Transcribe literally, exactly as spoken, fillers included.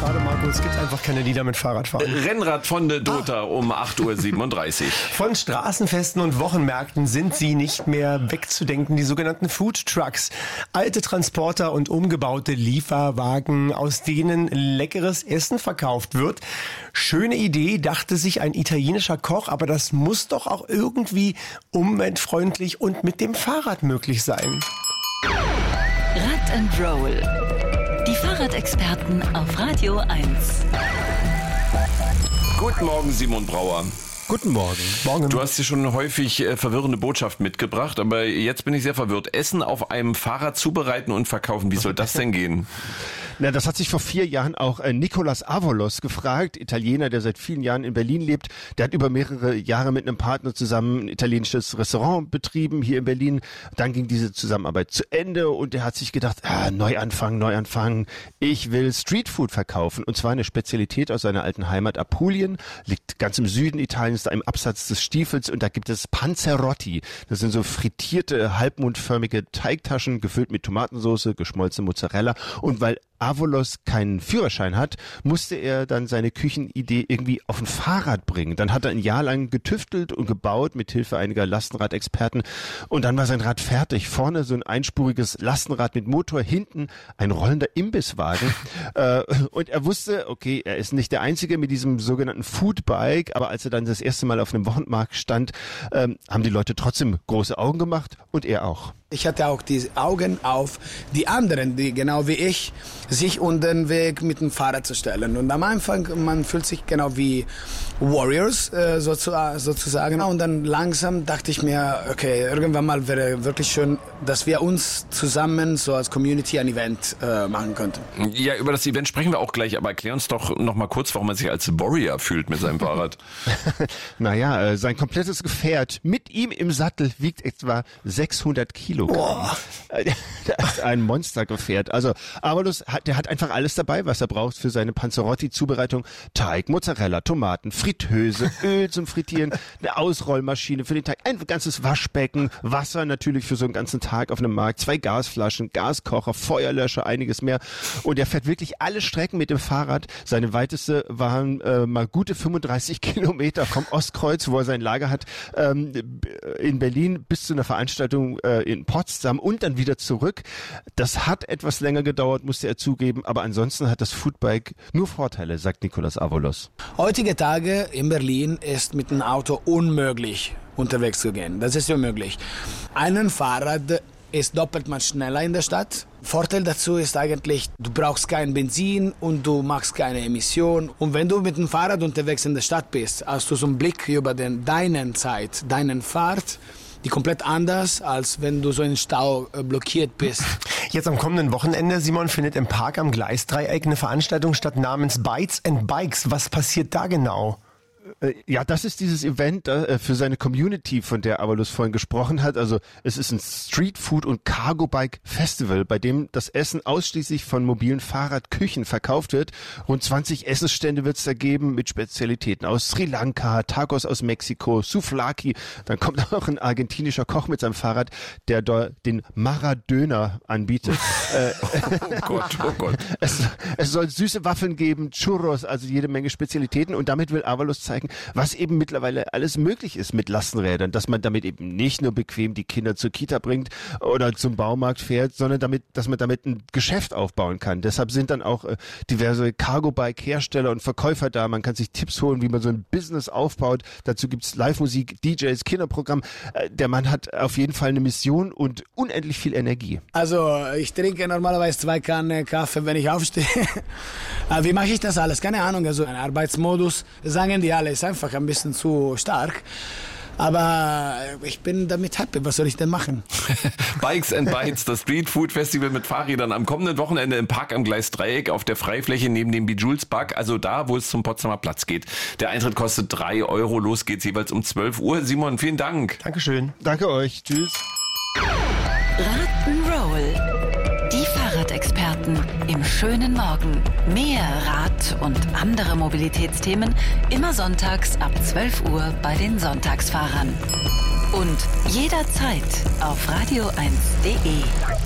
Schade, Marco, es gibt einfach keine Lieder mit Fahrradfahren. Rennrad von der Dota um acht Uhr siebenunddreißig. Von Straßenfesten und Wochenmärkten sind sie nicht mehr wegzudenken, die sogenannten Food Trucks. Alte Transporter und umgebaute Lieferwagen, aus denen leckeres Essen verkauft wird. Schöne Idee, dachte sich ein italienischer Koch, aber das muss doch auch irgendwie umweltfreundlich und mit dem Fahrrad möglich sein. Rad and Roll. Die Fahrradexperten auf Radio eins. Guten Morgen, Simon Brauer. Guten Morgen. Morgen. Du hast dir schon häufig äh, verwirrende Botschaft mitgebracht, aber jetzt bin ich sehr verwirrt. Essen auf einem Fahrrad zubereiten und verkaufen, wie soll das denn gehen? Na, das hat sich vor vier Jahren auch äh, Nicolas Avalos gefragt, Italiener, der seit vielen Jahren in Berlin lebt. Der hat über mehrere Jahre mit einem Partner zusammen ein italienisches Restaurant betrieben hier in Berlin. Dann ging diese Zusammenarbeit zu Ende und er hat sich gedacht, ah, Neuanfang, Neuanfang, ich will Streetfood verkaufen. Und zwar eine Spezialität aus seiner alten Heimat Apulien, liegt ganz im Süden Italiens, da im Absatz des Stiefels, und da gibt es Panzerotti. Das sind so frittierte, halbmondförmige Teigtaschen, gefüllt mit Tomatensauce, geschmolzene Mozzarella. Und weil Avalos keinen Führerschein hat, musste er dann seine Küchenidee irgendwie auf ein Fahrrad bringen. Dann hat er ein Jahr lang getüftelt und gebaut mit Hilfe einiger Lastenradexperten und dann war sein Rad fertig. Vorne so ein einspuriges Lastenrad mit Motor, hinten ein rollender Imbisswagen. äh, und er wusste, okay, er ist nicht der Einzige mit diesem sogenannten Foodbike, aber als er dann das erste Mal auf einem Wochenmarkt stand, ähm, haben die Leute trotzdem große Augen gemacht und er auch. Ich hatte auch die Augen auf die anderen, die genau wie ich sich unter den Weg mit dem Fahrrad zu stellen. Und am Anfang, man fühlt sich genau wie Warriors äh, sozusagen. Und dann langsam dachte ich mir, okay, irgendwann mal wäre wirklich schön, dass wir uns zusammen so als Community ein Event äh, machen könnten. Ja, über das Event sprechen wir auch gleich, aber erklär uns doch noch mal kurz, warum man sich als Warrior fühlt mit seinem Fahrrad. Naja, äh, sein komplettes Gefährt mit ihm im Sattel wiegt etwa sechshundert Kilo. Boah. Das ist ein Monstergefährt. Also Avalos hat, der hat einfach alles dabei, was er braucht für seine Panzerotti-Zubereitung. Teig, Mozzarella, Tomaten, Fritteuse, Öl zum Frittieren, eine Ausrollmaschine für den Teig, ein ganzes Waschbecken, Wasser natürlich für so einen ganzen Tag auf einem Markt, zwei Gasflaschen, Gaskocher, Feuerlöscher, einiges mehr. Und er fährt wirklich alle Strecken mit dem Fahrrad. Seine weiteste waren äh, mal gute fünfunddreißig Kilometer vom Ostkreuz, wo er sein Lager hat, ähm, in Berlin bis zu einer Veranstaltung äh, in Potsdam und dann wieder zurück. Das hat etwas länger gedauert, musste er zugeben, aber ansonsten hat das Foodbike nur Vorteile, sagt Nicolas Avalos. Heutige Tage in Berlin ist mit dem Auto unmöglich unterwegs zu gehen. Das ist unmöglich. Ein Fahrrad ist doppelt mal schneller in der Stadt. Vorteil dazu ist eigentlich, du brauchst kein Benzin und du machst keine Emission. Und wenn du mit dem Fahrrad unterwegs in der Stadt bist, hast du so einen Blick über den, deinen Zeit, deinen Fahrt, die komplett anders, als wenn du so in Stau äh, blockiert bist. Jetzt am kommenden Wochenende, Simon, findet im Park am Gleisdreieck eine Veranstaltung statt namens Bites and Bikes. Was passiert da genau? Ja, das ist dieses Event äh, für seine Community, von der Avalos vorhin gesprochen hat. Also es ist ein Streetfood- und Cargo-Bike-Festival, bei dem das Essen ausschließlich von mobilen Fahrradküchen verkauft wird. Rund zwanzig Essensstände wird es da geben mit Spezialitäten aus Sri Lanka, Tacos aus Mexiko, Souvlaki. Dann kommt auch ein argentinischer Koch mit seinem Fahrrad, der dort den Maradöner anbietet. Oh Gott, oh Gott. Es, es soll süße Waffeln geben, Churros, also jede Menge Spezialitäten. Und damit will Avalos zeigen, was eben mittlerweile alles möglich ist mit Lastenrädern, dass man damit eben nicht nur bequem die Kinder zur Kita bringt oder zum Baumarkt fährt, sondern damit, dass man damit ein Geschäft aufbauen kann. Deshalb sind dann auch äh, diverse Cargo-Bike-Hersteller und Verkäufer da. Man kann sich Tipps holen, wie man so ein Business aufbaut. Dazu gibt's Live-Musik, D Js, Kinderprogramm. Äh, der Mann hat auf jeden Fall eine Mission und unendlich viel Energie. Also ich trinke normalerweise zwei Kannen Kaffee, wenn ich aufstehe. Wie mache ich das alles? Keine Ahnung. Also ein Arbeitsmodus, sagen die alle, ist einfach ein bisschen zu stark. Aber ich bin damit happy. Was soll ich denn machen? Bikes and Bites, das Street Food Festival mit Fahrrädern am kommenden Wochenende im Park am Gleisdreieck auf der Freifläche neben dem Bejewels Park, also da, wo es zum Potsdamer Platz geht. Der Eintritt kostet drei Euro. Los geht's jeweils um zwölf Uhr. Simon, vielen Dank. Dankeschön. Danke euch. Tschüss. Rock'n'Roll. Die Fahrradexperten im schönen Morgen. Mehr Rad- und andere Mobilitätsthemen immer sonntags ab zwölf Uhr bei den Sonntagsfahrern. Und jederzeit auf radio eins punkt de.